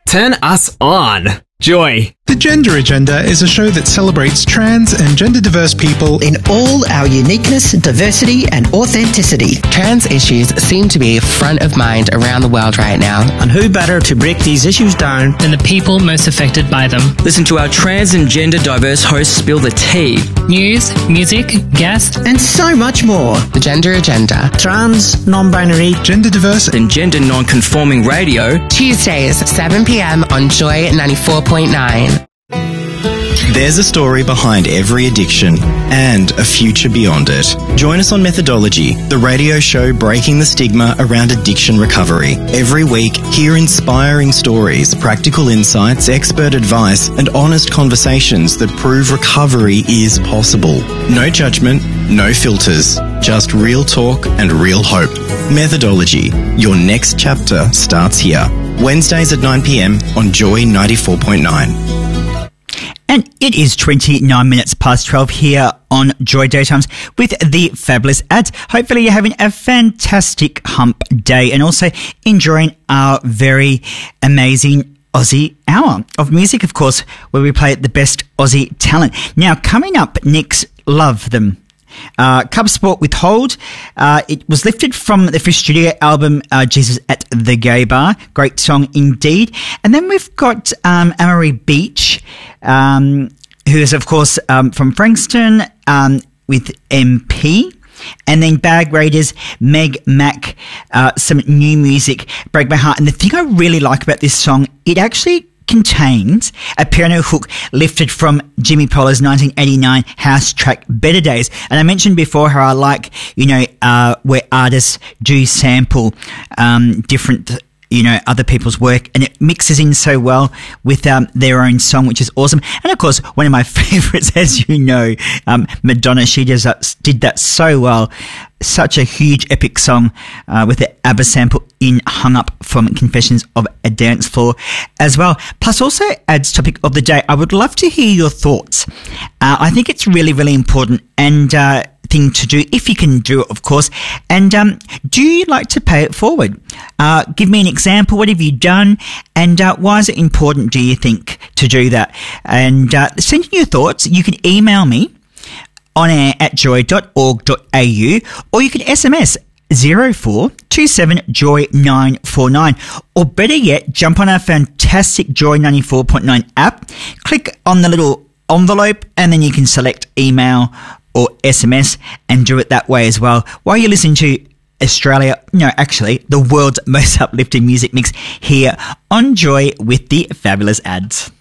Turn us on. Joy. The Gender Agenda is a show that celebrates trans and gender-diverse people in all our uniqueness, diversity and authenticity. Trans issues seem to be front of mind around the world right now. And who better to break these issues down than the people most affected by them? Listen to our trans and gender-diverse hosts spill the tea. News, music, guests, and so much more. The Gender Agenda. Trans, non-binary, gender-diverse and gender non-conforming radio. Tuesdays, 7 p.m. on Joy 94.9. There's a story behind every addiction and a future beyond it. Join us on Methodology, the radio show breaking the stigma around addiction recovery. Every week, hear inspiring stories, practical insights, expert advice, and honest conversations that prove recovery is possible. No judgment, no filters, just real talk and real hope. Methodology, your next chapter starts here. Wednesdays at 9 p.m. on Joy 94.9. And it is 29 minutes past 12 here on Joy Daytimes with the fabulous ads. Hopefully you're having a fantastic hump day and also enjoying our very amazing Aussie hour of music, of course, where we play the best Aussie talent. Now, coming up next, Love Them. Cub Sport with Hold. It was lifted from the Fish Studio album, Jesus at the Gay Bar. Great song indeed. And then we've got Amory Beach, who is, of course, from Frankston with MP. And then Bag Raiders, Meg Mac, some new music, Break My Heart. And the thing I really like about this song, it actually contains a piano hook lifted from Jimmy Poller's 1989 house track Better Days. And I mentioned before how I like, where artists do sample different, other people's work, and it mixes in so well with their own song, which is awesome. And of course, one of my favorites, as you know, Madonna, she did that so well. Such a huge epic song with the ABBA sample in Hung Up from Confessions of a Dance Floor as well. Plus also adds topic of the day. I would love to hear your thoughts. I think it's really, really important and thing to do, if you can do it, of course. And do you like to pay it forward? Give me an example. What have you done? And why is it important, do you think, to do that? And send in your thoughts. You can email me on air at joy.org.au, or you can SMS 0427 Joy 949, or better yet, jump on our fantastic Joy 94.9 app, click on the little envelope, and then you can select email or SMS and do it that way as well. While you're listening to the world's most uplifting music mix here on Joy with the fabulous ads.